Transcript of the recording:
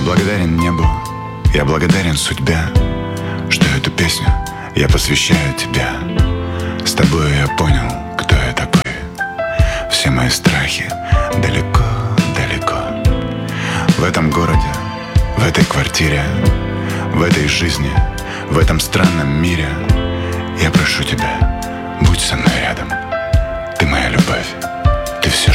благодарен небу, я благодарен судьбе, что эту песню я посвящаю тебе. С тобой я понял, кто я такой. Все мои страхи далеко, далеко. В этом городе, в этой квартире, в этой жизни, в этом странном мире. Я прошу тебя, будь со мной рядом. Ты моя любовь, ты все,